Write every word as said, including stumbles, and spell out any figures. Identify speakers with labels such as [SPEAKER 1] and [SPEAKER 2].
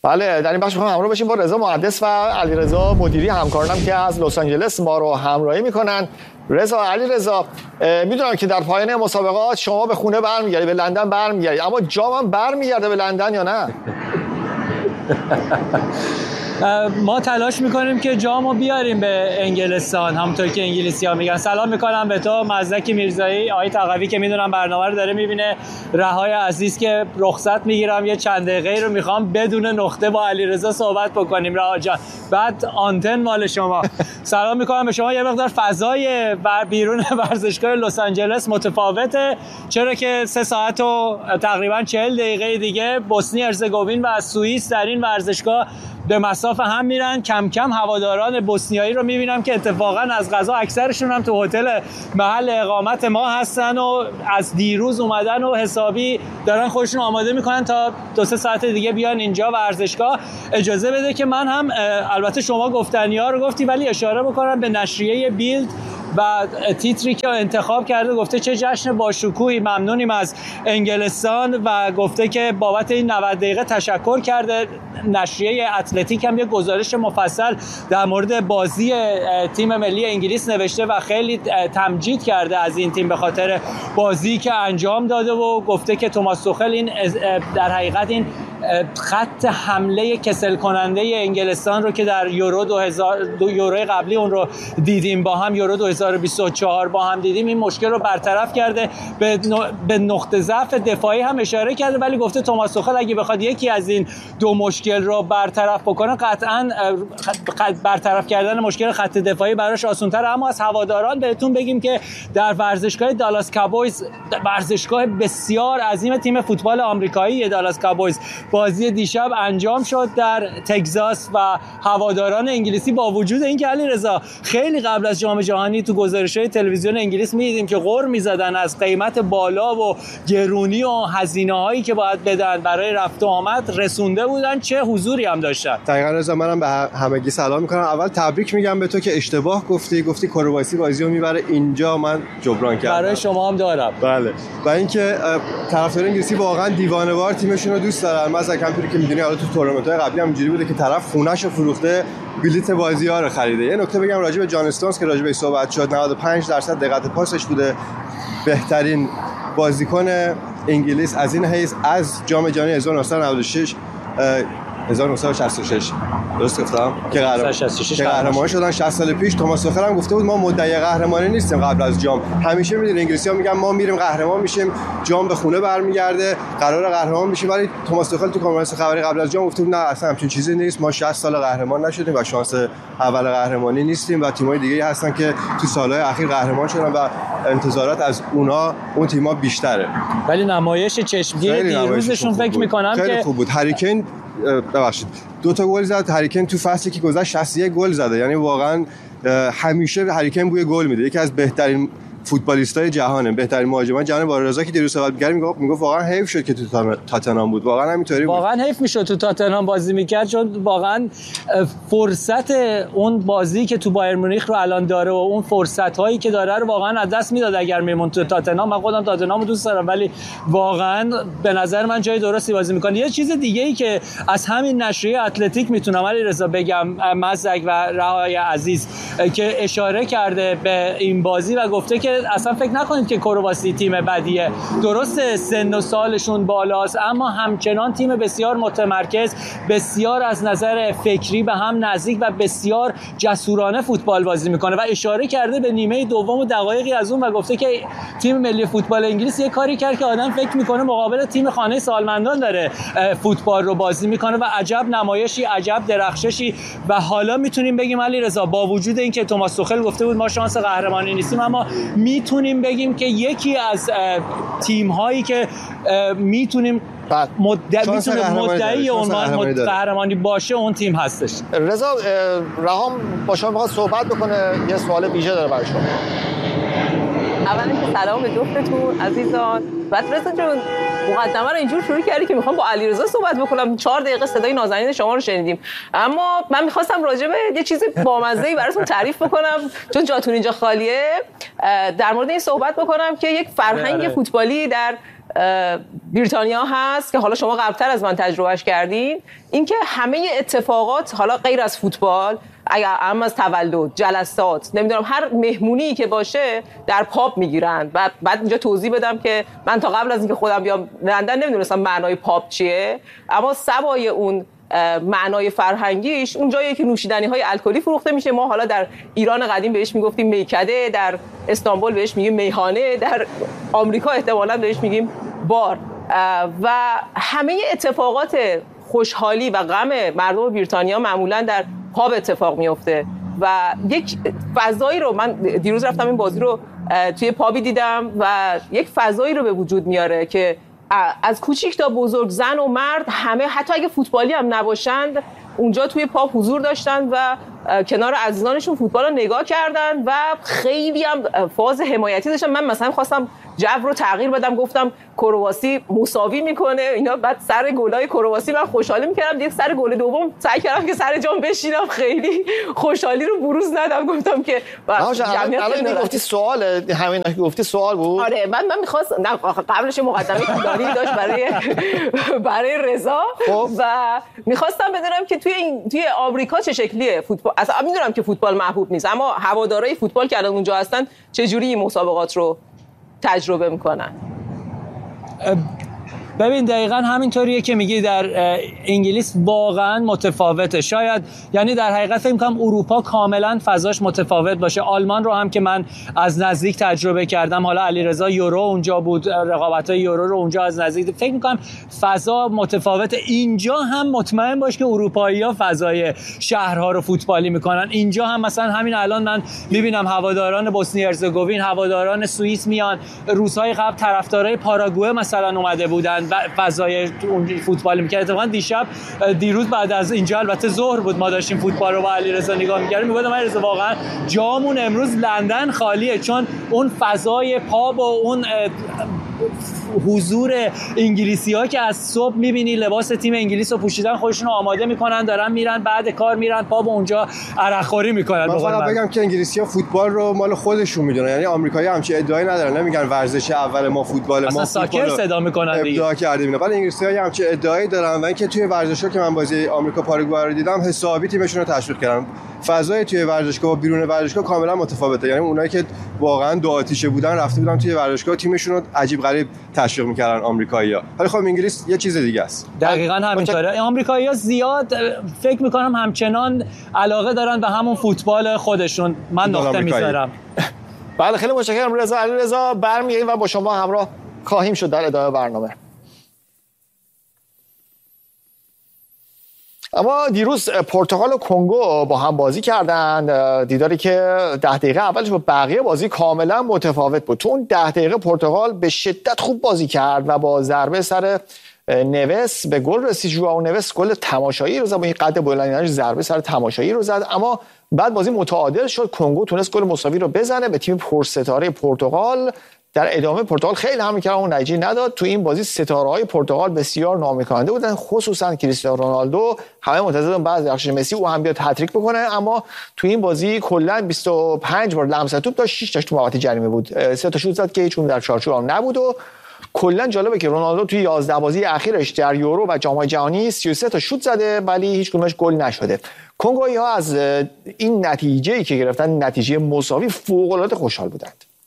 [SPEAKER 1] بله، در این بخش می‌خوام همراه باشیم با رضا مهندس و علیرضا مدیری، همکارانم که از لس آنجلس ما رو همراهی میکنن. رضا، علیرضا، میدونم که در پایان مسابقات شما به خونه برمیگردی، به لندن برمیگردی، اما جام هم برمیگرده به لندن یا نه؟
[SPEAKER 2] ما تلاش میکنیم که جامو بیاریم به انگلستان، همونطور که انگلیسی‌ها میگن. سلام میکنم به تو مزدک میرزایی، آقای تقوی که میدونم برنامه رو داره میبینه، رهای عزیز که رخصت میگیرم یه چند دقیقه رو میخوام بدون نقطه با علیرضا صحبت بکنیم. رها جان، بعد آنتن مال شما. سلام میکنم به شما. یه مقدار فضای بیرون ورزشگاه لس آنجلس متفاوته، چرا که سه ساعت و تقریبا چهل دقیقه دیگه بوسنی هرزگوین و سوئیس در این ورزشگاه به مسافه هم میرن. کم کم هواداران بوسنیایی رو میبینم که اتفاقا از قضا اکثرشون هم تو هتل محل اقامت ما هستن و از دیروز اومدن و حسابی دارن خودشون آماده میکنن تا دو سه ساعت دیگه بیان اینجا ورزشگاه. اجازه بده که من هم، البته شما گفتنی‌ها رو گفتی، ولی اشاره بکنم به نشریه بیلد و تیتری که انتخاب کرده، گفته چه جشن باشکوهی، ممنونیم از انگلستان و گفته که بابت این نود دقیقه تشکر کرده. نشریه اتلتیک هم یه گزارش مفصل در مورد بازی تیم ملی انگلیس نوشته و خیلی تمجید کرده از این تیم به خاطر بازی که انجام داده و گفته که توماس توخل این در حقیقت این خط حمله کسل کننده انگلستان رو که در یورو دو هزار دو یورو قبلی اون رو دیدیم با هم، یورو دو هزار و بیست و چهار با هم دیدیم، این مشکل رو برطرف کرده. به نقطه ضعف دفاعی هم اشاره کرده، ولی گفته توماس توخل اگه بخواد یکی از این دو مشکل رو برطرف بکنه، قطعاً برطرف کردن مشکل خط دفاعی براش آسان‌تره. اما از هواداران بهتون بگیم که در ورزشگاه دالاس کابویز، ورزشگاه بسیار عظیم تیم فوتبال آمریکایی دالاس کابویز، بازی دیشب انجام شد در تگزاس و هواداران انگلیسی با وجود اینکه علیرضا خیلی قبل از جام جهانی تو گزارش‌های تلویزیون انگلیس می‌دیدیم که غر می‌زدن از قیمت بالا و گرونی و هزینه‌هایی که باید بدن برای رفت و آمد، رسونده بودن، چه حضوری هم داشتن.
[SPEAKER 3] دقیقاً رضا، منم به همگی سلام می‌کنم. اول تبریک میگم به تو که اشتباه گفتی، گفتی کرواسی بازیو میبره اینجا، من جبران کردم.
[SPEAKER 2] برای شما هم دارم.
[SPEAKER 3] بله. و اینکه طرفدار انگلیسی واقعاً دیوانه‌وار تیمشون رو دوست دارن. مثلا کمپیوتری که می‌دونی، حالا تو تورنمنت‌های قبلی هم اینجوری بوده که طرف خونه‌شو فروخته، بلیت بازی‌ها رو خریده. یه نکته بگم راجع به جان استونز که راجع به صحبت شد، نود و پنج درصد دقت پاسش بوده، بهترین بازیکن انگلیس از این حیث از جام جهانی هزار و نهصد و نود و شش هزار و نهصد و شصت و شش درست گفتم که قهرمان که قهرمان شدن شصت سال پیش. توماس توخل هم گفته بود ما مدعی قهرمانی نیستیم قبل از جام. همیشه می‌دونید انگلیسی‌ها میگن ما میریم قهرمان میشیم، جام به خونه برمیگرده، قرار قهرمان میشیم، ولی توماس توخل تو کنفرانس خبری قبل از جام گفته بود نه اصلا همچین چیزی نیست، ما شصت سال قهرمان نشدیم و شانس اول قهرمانی نیستیم و تیم‌های دیگه‌ای هستن که تو سال‌های اخیر قهرمان شدن و انتظارات از اونا اون تیم‌ها بیشتره.
[SPEAKER 2] ولی نمایش چشمگیر دیروزشون فکر می‌کنم که
[SPEAKER 3] خیلی خوب بود. هری کین ببخشید دو تا گل زد. هری کین تو فصلی که گذشت شصت و یک گل زده، یعنی واقعا همیشه هری کین بوی گل میده. یکی از بهترین فوتبالیستای جهانه، بهترین مهاجمان جهان. با رضا که دیروز صحبت می‌کردیم میگفت میگفت واقعا حیف شد که تو تاتنهام بود، واقعا همینطوری بود،
[SPEAKER 2] واقعا حیف میشد تو تاتنهام بازی میکرد، چون واقعا فرصت اون بازی که تو بایر مونیخ رو الان داره و اون فرصت‌هایی که داره رو واقعا از دست میداد اگر میمون تو تاتنهام. من خودم تاتنهام رو دوست دارم، ولی واقعا به نظر من جای درستی بازی میکنه. یه چیز دیگه‌ای که از همین نشریه اتلتیک میتونم علیرضا بگم، مزدک و رهای عزیز که اشاره کرده به این بازی و گفته که اصلا فکر نکنید که کرواسی تیم بدیه. درسته سن و سالشون بالاست، اما همچنان تیم بسیار متمرکز، بسیار از نظر فکری به هم نزدیک و بسیار جسورانه فوتبال بازی میکنه و اشاره کرده به نیمه دوم و دقایقی از اون و گفته که تیم ملی فوتبال انگلیس یه کاری کرد که آدم فکر میکنه مقابل تیم خانه سالمندان داره فوتبال رو بازی میکنه و عجب نمایشی، عجب درخششی. و حالا میتونیم بگیم علیرضا با وجود اینکه توماس توخل گفته بود ما شانس قهرمانی نیستیم، اما میتونیم بگیم که یکی از تیم هایی که میتونیم مدعی مدعی عنوان قهرمانی باشه اون تیم هستش.
[SPEAKER 1] رضا، رهام با شما میخواد صحبت بکنه، یه سوال ویژه داره برای شما.
[SPEAKER 4] اولا که سلام به جفتتون عزیزان. بعد رضا جون مقدمه رو اینجور شروع کردی که میخوام با علیرضا صحبت بکنم، چهار دقیقه صدای نازنین شما رو شنیدیم، اما من میخواستم راجع به یه چیز بامزه‌ای براتون تعریف بکنم چون جاتون اینجا خالیه. در مورد این صحبت بکنم که یک فرهنگ فوتبالی در بریتانیا هست که حالا شما قبلتر از من تجربهش کردین، اینکه همه اتفاقات حالا غیر از فوتبال، اگر هم از تولد، جلسات، نمیدونم هر مهمونی که باشه در پاب میگیرن. و بعد اینجا توضیح بدم که من تا قبل از اینکه خودم بیام لندن نمیدونستم معنای پاب چیه، اما سوای اون معنای فرهنگیش اونجایی که نوشیدنی های الکلی فروخته میشه. ما حالا در ایران قدیم بهش میگفتیم میکده، در استانبول بهش میگیم میخانه، در آمریکا احتمالاً بهش میگیم بار. و همه اتفاقات خوشحالی و غم مردم بریتانیا معمولاً در پاب اتفاق میفته و یک فضایی رو، من دیروز رفتم این بازی رو توی پابی دیدم و یک فضایی رو به وجود میاره که از کوچیک تا بزرگ، زن و مرد، همه حتی اگه فوتبالی هم نباشند اونجا توی پاب حضور داشتن و کنار عزیزانشون فوتبال رو نگاه کردن و خیلی هم فاز حمایتی داشتن. من مثلا خواستم جو رو تغییر بدم، گفتم کرواسی مساوی میکنه اینا، بعد سر گلای کرواسی من خوشحالی میکردم، دیگه سر گل دوم سعی کردم که سر جام بشینم، خیلی خوشحالی رو بروز ندم، گفتم که
[SPEAKER 1] الان گفتی سوال، همین که گفتی سوال بود.
[SPEAKER 4] آره من من می‌خواست قبلش مقدمه طولانی داشت برای برای رضا و می‌خواستم بدونم که توی این توی آمریکا چه شکلیه فوتبال. اصلا میدونم که فوتبال محبوب نیست، اما هوادارهای فوتبال که الان اونجا هستن چه جوری این مسابقات رو تجربه میکنن؟
[SPEAKER 2] ببین دقیقاً همینطوریه که میگی، در انگلیس واقعاً متفاوته. شاید یعنی در حقیقت فکر می‌کنم اروپا کاملاً فضاش متفاوت باشه. آلمان رو هم که من از نزدیک تجربه کردم، حالا علیرضا یورو اونجا بود، رقابت‌های یورو رو اونجا از نزدیک، فکر می‌کنم فضا متفاوته. اینجا هم مطمئن باش که اروپایی‌ها فضای شهرها رو فوتبالی می‌کنن. اینجا هم مثلا همین الان من می‌بینم هواداران بوسنی هرزگوین، هواداران سوئیس میان، روزهای قبل طرفدارای پاراگوئه مثلا اومده بودن و فضای فوتبال می‌کرد. اتفاقا دیشب دیروز بعد از اینجا البته ظهر بود، ما داشتیم فوتبال رو با علیرضا نگاه می‌کردیم، میگفتم علیرضا واقعا جامون امروز لندن خالیه، چون اون فضای پاب و اون حضور انگلیسی‌ها که از صبح می‌بینی لباس تیم انگلیس رو پوشیدن، خودشون رو آماده می‌کنن، دارن میرن بعد کار میرن پاب اونجا عرقخوری می‌کنن.
[SPEAKER 3] من فقط بگم که انگلیسی‌ها فوتبال رو مال خودشون می‌دونن، یعنی آمریکایی‌ها همچین ادعایی ندارن، نمیگن ورزش اول ما فوتبال، ما
[SPEAKER 2] ساکر صدا می‌کنن دیگه،
[SPEAKER 3] ابداع کردیم. ولی انگلیسی‌ها همچین ادعایی دارن و اینکه توی ورزش‌ها که من بازی آمریکا پاراگوئه رو دیدم حسابی تیمشون رو تشویق کردن. فضای توی ورزشگاه و بیرون ورزشگاه کاملا متفاوته، یعنی اونایی که واقعا دو آتیشه بودن رفته بودن توی ورزشگاه تیمشون رو عجیب غریب تشویق می‌کردن آمریکایی‌ها. ولی خب انگلیس یه چیز دیگه است.
[SPEAKER 2] دقیقاً همینطوره. آمریکایی‌ها زیاد فکر می‌کنم همچنان علاقه دارن به همون فوتبال خودشون. من نقطه می‌ذارم.
[SPEAKER 1] بله خیلی متشکرم رضا. علیرضا برمیگردیم و با شما همراه خواهیم شد در ادامه برنامه. اما دیروز پرتغال و کنگو با هم بازی کردن، دیداری که ده دقیقه اولش با بقیه بازی کاملا متفاوت بود. تو اون ده دقیقه پرتغال به شدت خوب بازی کرد و با ضربه سر نوس به گل رسید. ژوائو نوس گل تماشایی رو زد، با این قد بلندش ضربه سر تماشایی رو زد، اما بعد بازی متعادل شد. کنگو تونست گل مساوی رو بزنه به تیم پرستاره پرتغال. در ادامه پرتغال خیلی هم می‌کرد اون نتیجه نداد. تو این بازی ستاره‌های پرتغال بسیار ناامیدکننده بودن، خصوصا کریستیانو رونالدو. همه منتظر بودن بعد از مسی او هم بیاد هتریک بکنه، اما تو این بازی کلا بیست و پنج بار لمس توپ داشت، شش تاش تو محوطه جریمه بود، سه تا شوت زد که هیچ اون در چارچوب هم نبود. و کلا جالبه که رونالدو توی یازده بازی اخیرش در یورو و جام جهانی سی و سه تا شوت زده ولی هیچ کدومش گل نشده. کنگویی‌ها از این نتیجه‌ای که گرفتن، نتیجه مساوی، فوق‌العاده خوشحال بودند.